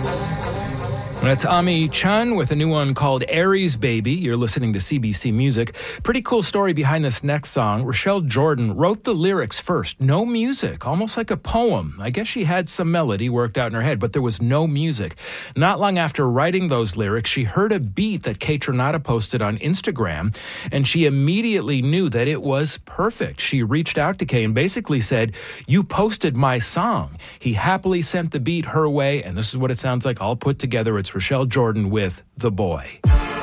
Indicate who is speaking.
Speaker 1: That's Ami Chun with a new one called Aries Baby. You're listening to CBC Music. Pretty cool story behind this next song. Rochelle Jordan wrote the lyrics first. No music, almost like a poem. I guess she had some melody worked out in her head, but there was no music. Not long after writing those lyrics, she heard a beat that Kaytranada posted on Instagram, and she immediately knew that it was perfect. She reached out to Kay and basically said, "You posted my song." He happily sent the beat her way, and this is what it sounds like all put together. It's Rochelle Jordan with The Boy.